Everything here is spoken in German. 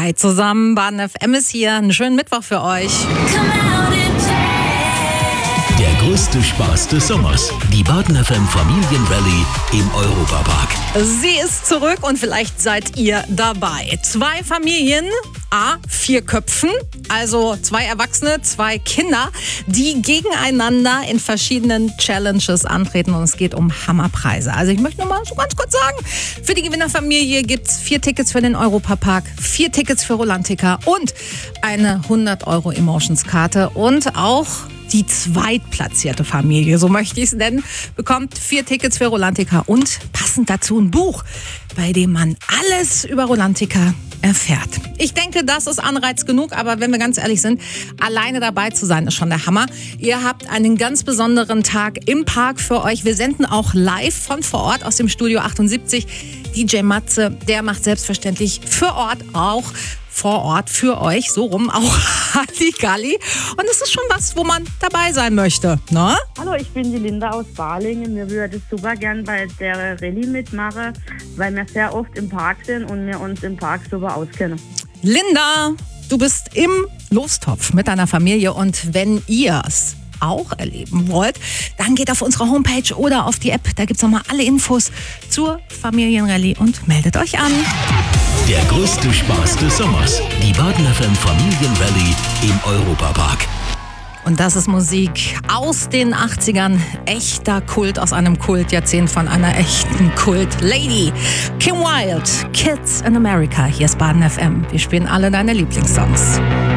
Hi zusammen, Baden FM ist hier. Einen schönen Mittwoch für euch. Der größte Spaß des Sommers. Die Baden FM Familienrallye im Europapark. Sie ist zurück und vielleicht seid ihr dabei. 2 Familien, 4 Köpfen, also 2 Erwachsene, 2 Kinder, die gegeneinander in verschiedenen Challenges antreten und es geht um Hammerpreise. Also ich möchte nur mal so ganz kurz sagen, für die Gewinnerfamilie gibt es 4 Tickets für den Europapark, 4 Tickets für Rolantica und eine 100 € Emotions-Karte und auch die zweitplatzierte Familie, so möchte ich es nennen, bekommt 4 Tickets für Rolantica und passend dazu ein Buch, bei dem man alles über Rolantica erfährt. Ich denke, das ist Anreiz genug, aber wenn wir ganz ehrlich sind, alleine dabei zu sein ist schon der Hammer. Ihr habt einen ganz besonderen Tag im Park für euch. Wir senden auch live von vor Ort aus dem Studio 78. DJ Matze, der macht selbstverständlich vor Ort für euch, so rum auch Halligalli. Und es ist schon was, wo man dabei sein möchte, ne? Hallo, ich bin die Linda aus Balingen. Wir würden super gern bei der Rallye mitmachen, weil wir sehr oft im Park sind und wir uns im Park super auskennen. Linda, du bist im Lostopf mit deiner Familie und wenn ihr es auch erleben wollt, dann geht auf unsere Homepage oder auf die App. Da gibt es nochmal alle Infos zur Familienrallye und meldet euch an. Der größte Spaß des Sommers. Die Baden FM Familienrallye im Europapark. Und das ist Musik aus den 80ern. Echter Kult aus einem Kultjahrzehnt von einer echten Kult-Lady. Kim Wilde, Kids in America. Hier ist Baden FM. Wir spielen alle deine Lieblingssongs.